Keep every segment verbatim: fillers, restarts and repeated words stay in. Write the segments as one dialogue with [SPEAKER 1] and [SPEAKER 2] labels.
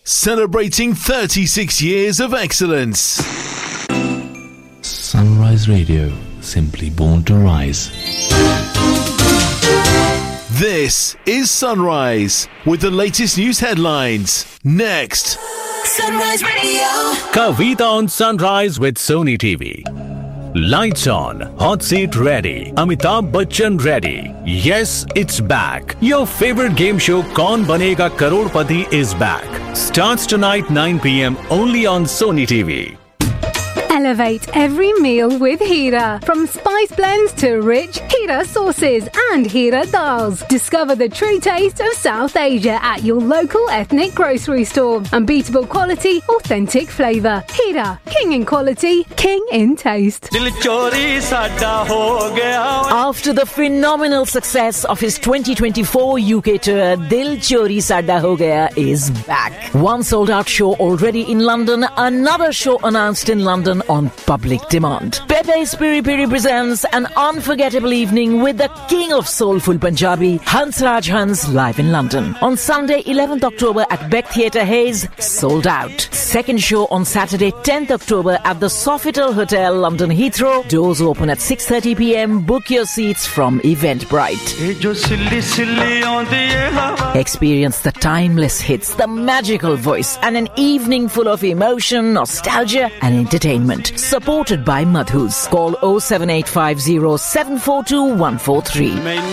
[SPEAKER 1] celebrating thirty-six years of excellence.
[SPEAKER 2] Sunrise Radio, simply born to rise.
[SPEAKER 1] This is Sunrise with the latest news headlines. Next.
[SPEAKER 3] Sunrise Radio.
[SPEAKER 4] Kavita on Sunrise with Sony T V. Lights on, hot seat ready, Amitabh Bachchan ready. Yes, it's back. Your favorite game show Kaun Banega Crorepati is back. Starts tonight nine p.m. only on Sony T V.
[SPEAKER 5] Elevate every meal with Hira. From spice blends to rich Hira sauces and Hira dals. Discover the true taste of South Asia at your local ethnic grocery store. Unbeatable quality, authentic flavour. Hira, king in quality, king in taste.
[SPEAKER 6] After the phenomenal success of his twenty twenty-four U K tour, Dil Chori Sada Ho Gaya is back. One sold-out show already in London, another show announced in London on public demand. Pepe's Piri Piri presents an unforgettable evening with the king of soulful Punjabi, Hansraj Hans, live in London. On Sunday, eleventh October at Beck Theatre Hayes, sold out. Second show on Saturday, tenth October at the Sofitel Hotel, London Heathrow. Doors open at six thirty p.m. Book your seats from Eventbrite. Experience the timeless hits, the magical voice, and an evening full of emotion, nostalgia, and entertainment. Supported by Madhus. Call oh seven eight five oh seven four two one four three.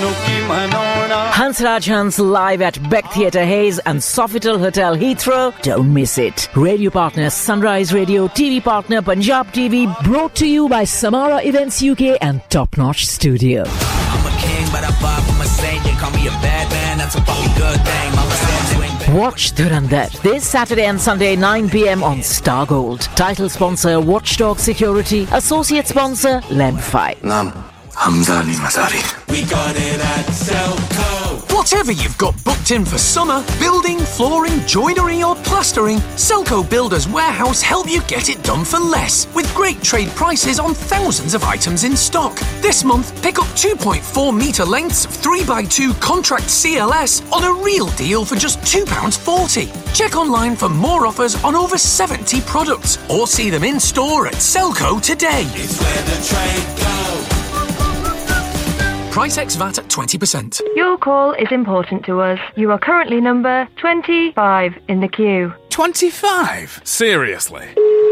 [SPEAKER 6] Hansraj Hans live at Beck Theatre Hayes and Sofitel Hotel Heathrow. Don't miss it. Radio partner Sunrise Radio, T V partner Punjab T V. Brought to you by Samara Events U K and Top Notch Studio.
[SPEAKER 3] I'm a king, but I bob, I'm a saint. They call me a bad man, that's a fucking good thing. I'm a
[SPEAKER 6] Watch Dhurandhar this Saturday and Sunday nine p.m. on Star Gold. Title sponsor Watchdog Security. Associate sponsor Lemfi.
[SPEAKER 7] Nam Hamza Ali Mazari.
[SPEAKER 3] We got it at Selco.
[SPEAKER 8] Whatever you've got booked in for summer, building, flooring, joinery or plastering, Selco Builders Warehouse help you get it done for less, with great trade prices on thousands of items in stock. This month, pick up two point four metre lengths of three by two contract C L S on a real deal for just two pounds forty. Check online for more offers on over seventy products, or see them in store at Selco today.
[SPEAKER 3] It's where the trade goes.
[SPEAKER 8] Price ex V A T at twenty percent.
[SPEAKER 9] Your call is important to us. You are currently number twenty-five in the queue.
[SPEAKER 10] twenty-five? Seriously?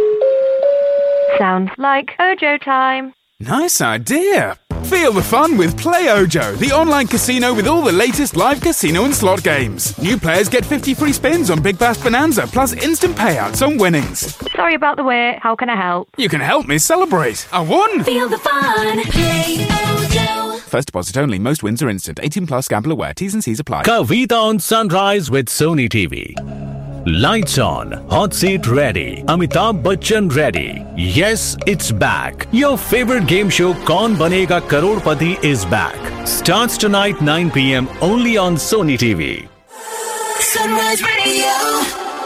[SPEAKER 9] Sounds like Ojo time.
[SPEAKER 10] Nice idea. Feel the fun with Play Ojo, the online casino with all the latest live casino and slot games. New players get fifty free spins on Big Bash Bonanza, plus instant payouts on winnings.
[SPEAKER 9] Sorry about the wait. How can I help?
[SPEAKER 10] You can help me celebrate. I won!
[SPEAKER 3] Feel the fun. Play Ojo.
[SPEAKER 10] First deposit only. Most wins are instant. eighteen plus. Gamble aware. T's and C's apply.
[SPEAKER 4] Kavita on Sunrise with Sony T V. Lights on, hot seat ready, Amitabh Bachchan ready. Yes, it's back. Your favorite game show Kaun Banega Crorepati is back. Starts tonight nine p.m. only on Sony T V.
[SPEAKER 3] Sunrise Radio.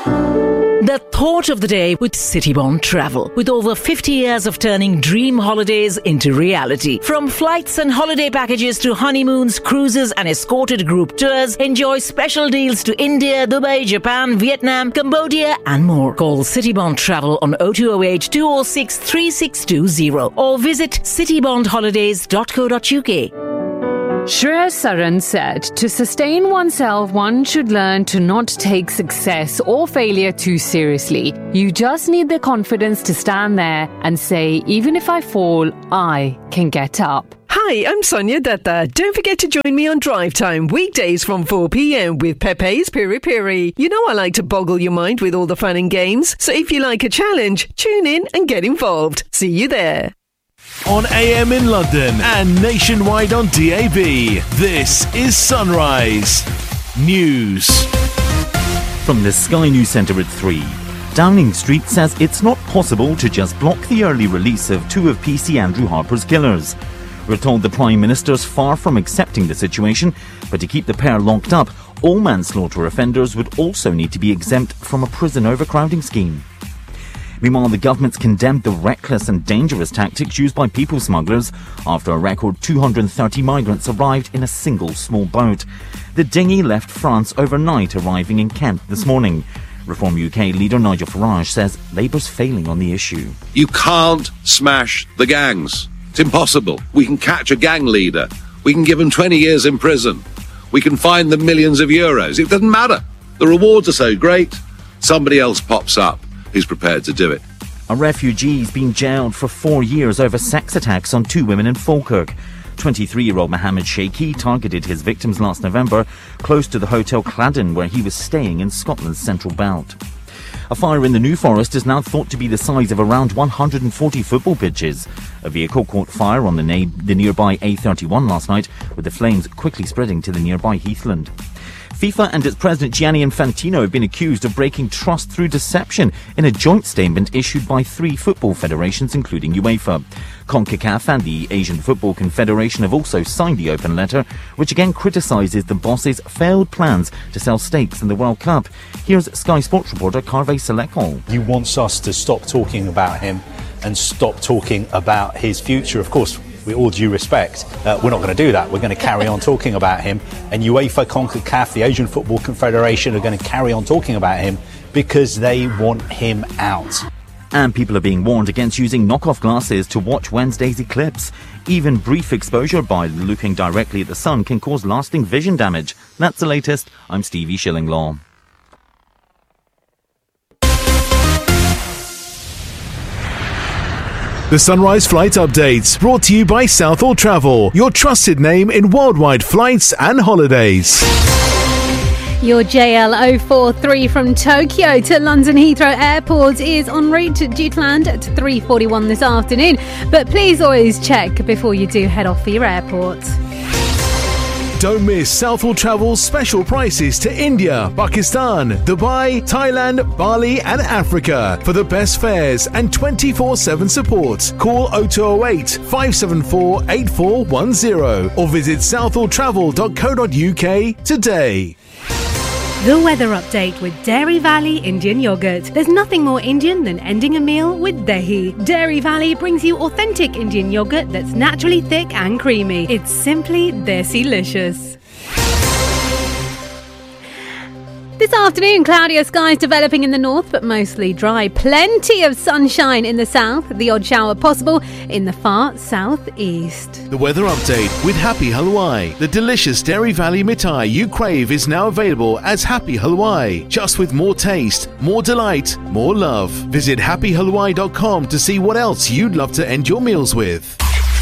[SPEAKER 6] The thought of the day with Citybond Travel. With over fifty years of turning dream holidays into reality. From flights and holiday packages to honeymoons, cruises and escorted group tours, enjoy special deals to India, Dubai, Japan, Vietnam, Cambodia and more. Call Citybond Travel on oh two oh eight, two oh six, three six two oh or visit citybond holidays dot co dot uk.
[SPEAKER 11] Shreya Saran said, to sustain oneself, one should learn to not take success or failure too seriously. You just need the confidence to stand there and say, even if I fall, I can get up.
[SPEAKER 12] Hi, I'm Sonia Datta. Don't forget to join me on Drive Time, weekdays from four p.m. with Pepe's Piri Piri. You know I like to boggle your mind with all the fun and games, so if you like a challenge, tune in and get involved. See you there.
[SPEAKER 1] On A M in London and nationwide on D A B, this is Sunrise News.
[SPEAKER 13] From the Sky News Centre at three. Downing Street says it's not possible to just block the early release of two of P C Andrew Harper's killers. We're told the Prime Minister's far from accepting the situation, but to keep the pair locked up, all manslaughter offenders would also need to be exempt from a prison overcrowding scheme. Meanwhile, the government's condemned the reckless and dangerous tactics used by people smugglers after a record two hundred thirty migrants arrived in a single small boat. The dinghy left France overnight, arriving in Kent this morning. Reform U K leader Nigel Farage says Labour's failing on the issue.
[SPEAKER 14] You can't smash the gangs. It's impossible. We can catch a gang leader. We can give them twenty years in prison. We can fine them millions of euros. It doesn't matter. The rewards are so great, somebody else pops up who's prepared to do it.
[SPEAKER 13] A refugee's been jailed for four years over sex attacks on two women in Falkirk. twenty-three-year-old Mohammed Sheikhi targeted his victims last November close to the Hotel Cladden, where he was staying in Scotland's Central Belt. A fire in the New Forest is now thought to be the size of around one hundred forty football pitches. A vehicle caught fire on the, na- the nearby A thirty-one last night, with the flames quickly spreading to the nearby Heathland. FIFA and its president Gianni Infantino have been accused of breaking trust through deception in a joint statement issued by three football federations, including UEFA. CONCACAF and the Asian Football Confederation have also signed the open letter, which again criticises the boss's failed plans to sell stakes in the World Cup. Here's Sky Sports reporter Carvey Selekol.
[SPEAKER 15] He wants us to stop talking about him and stop talking about his future. Of course, with all due respect, uh, we're not going to do that. We're going to carry on talking about him. And UEFA, CONCACAF, the Asian Football Confederation are going to carry on talking about him because they want him out.
[SPEAKER 13] And people are being warned against using knockoff glasses to watch Wednesday's eclipse. Even brief exposure by looking directly at the sun can cause lasting vision damage. That's the latest. I'm Stevie Shillinglaw.
[SPEAKER 1] The Sunrise Flight Updates, brought to you by Southall Travel, your trusted name in worldwide flights and holidays.
[SPEAKER 5] Your J L zero four three from Tokyo to London Heathrow Airport is en route due to land at three forty-one this afternoon. But please always check before you do head off for your airport.
[SPEAKER 1] Don't miss Southall Travel's special prices to India, Pakistan, Dubai, Thailand, Bali and Africa. For the best fares and twenty-four seven support, call oh two oh eight, five seven four, eight four one oh or visit southall travel dot co dot uk today.
[SPEAKER 5] The weather update with Dairy Valley Indian Yogurt. There's nothing more Indian than ending a meal with dahi. Dairy Valley brings you authentic Indian yogurt that's naturally thick and creamy. It's simply desi-licious. This afternoon, cloudier skies developing in the north, but mostly dry. Plenty of sunshine in the south, the odd shower possible in the far southeast.
[SPEAKER 1] The weather update with Happy Halwai. The delicious Dairy Valley mithai you crave is now available as Happy Halwai, just with more taste, more delight, more love. Visit happy halwai dot com to see what else you'd love to end your meals with.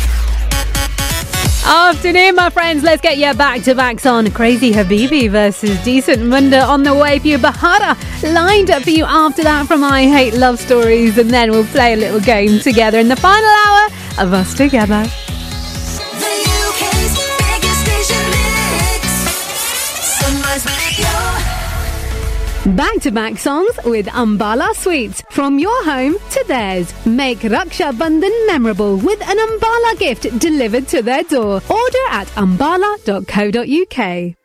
[SPEAKER 5] Afternoon, my friends. Let's get your back-to-backs on. Crazy Habibi versus Decent Munda on the way for you. Bahara lined up for you after that from I Hate Love Stories. And then we'll play a little game together in the final hour of Us Together.
[SPEAKER 16] The U K's biggest station mix. Sunrise Radio.
[SPEAKER 5] Back-to-back songs with Ambala Sweets. From your home to theirs. Make Raksha Bandhan memorable with an Ambala gift delivered to their door. Order at ambala dot co dot uk.